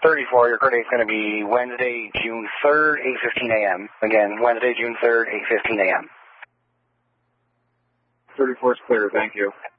34, your clear date is going to be Wednesday, June 3rd, 8:15 a.m. Again, Wednesday, June 3rd, 8:15 a.m. 34 is clear, thank you.